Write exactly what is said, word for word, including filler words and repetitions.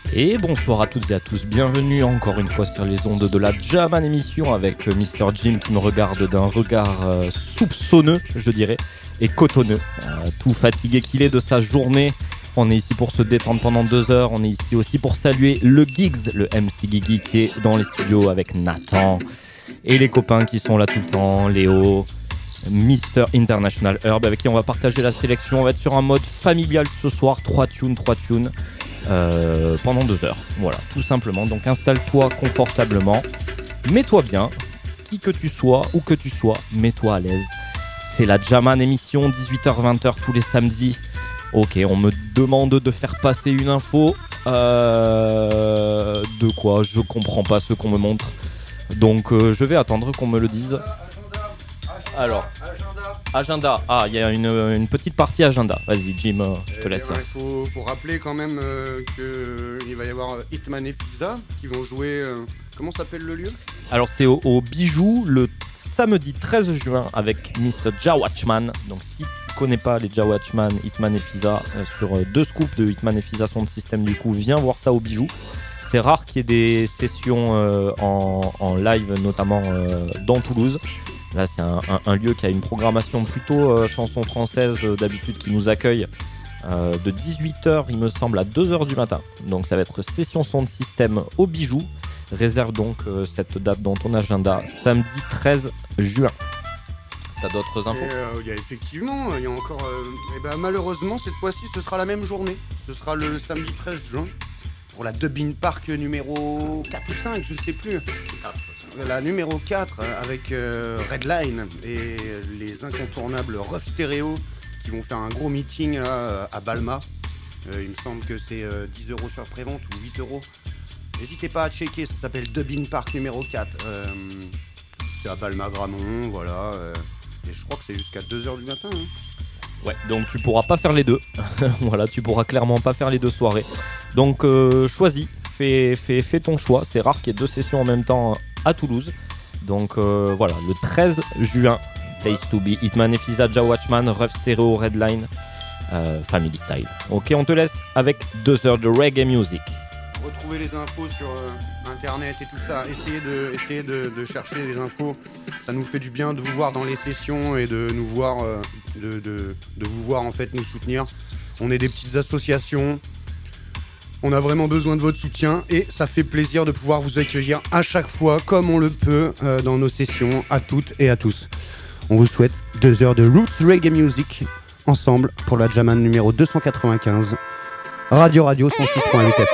Et bonsoir à toutes et à tous, bienvenue encore une fois sur les ondes de la Jaman émission avec Mister Jim qui me regarde d'un regard euh, soupçonneux, je dirais, et cotonneux. Euh, tout fatigué qu'il est de sa journée, on est ici pour se détendre pendant deux heures, on est ici aussi pour saluer le Giggs, le M C Guigui qui est dans les studios avec Nathan, et les copains qui sont là tout le temps, Léo, Mister International Herb, avec qui on va partager la sélection. On va être sur un mode familial ce soir, trois tunes, trois tunes. Euh, pendant deux heures, voilà, tout simplement. Donc installe-toi confortablement, mets-toi bien, qui que tu sois, où que tu sois, mets-toi à l'aise. C'est la Jaman émission, dix-huit heures vingt tous les samedis. Ok, on me demande de faire passer une info. Euh, de quoi? Je comprends pas ce qu'on me montre. Donc euh, je vais attendre qu'on me le dise. Alors, agenda. Ah, il y a une, une petite partie agenda. Vas-y, Jim, euh, je te laisse. Il ouais, faut, faut rappeler quand même euh, qu'il va y avoir Hitman et Pizza qui vont jouer. Euh, comment s'appelle le lieu? Alors, c'est au, au Bijou le samedi treize juin avec Mister Jawatchman. Donc, si tu connais pas les Jawatchman, Hitman et Pizza, euh, sur euh, deux scoops de Hitman et Pizza Sound System, du coup, viens voir ça au Bijou. C'est rare qu'il y ait des sessions euh, en, en live, notamment euh, dans Toulouse. Là, c'est un, un, un lieu qui a une programmation plutôt euh, chanson française euh, d'habitude qui nous accueille euh, de dix-huit heures, il me semble, à deux heures du matin. Donc, ça va être session son de système au Bijou. Réserve donc euh, cette date dans ton agenda, samedi treize juin. T'as d'autres infos? Il euh, y a effectivement, il y a encore. Euh, et ben, malheureusement, cette fois-ci, ce sera la même journée. Ce sera le samedi treize juin. Pour la Dubin Park numéro quatre ou cinq, je ne sais plus. La numéro quatre avec euh, Redline et les incontournables Rough Stereo qui vont faire un gros meeting là, à Balma. Euh, il me semble que c'est euh, dix euros sur prévente ou huit euros. N'hésitez pas à checker, ça s'appelle Dubin Park numéro quatre. Euh, c'est à Balma-Gramont, voilà. Euh, et je crois que c'est jusqu'à deux heures du matin. Hein. Ouais, donc tu pourras pas faire les deux. Voilà, tu pourras clairement pas faire les deux soirées. Donc euh, choisis, fais, fais, fais ton choix. C'est rare qu'il y ait deux sessions en même temps à Toulouse. Donc euh, voilà, le treize juin, Place to be, Hitman et Pizza, Jawatchman, Rough Stereo, Redline, euh, Family Style. Ok, on te laisse avec deux heures de reggae music. Retrouvez les infos sur euh, internet et tout ça. Essayez de, essayez de, de chercher les infos. Ça nous fait du bien de vous voir dans les sessions et de nous voir, euh, de, de, de vous voir en fait nous soutenir. On est des petites associations. On a vraiment besoin de votre soutien et ça fait plaisir de pouvoir vous accueillir à chaque fois comme on le peut euh, dans nos sessions à toutes et à tous. On vous souhaite deux heures de Roots Reggae Music ensemble pour la Jaman numéro deux cent quatre-vingt-quinze. Radio Radio cent six point huit F M.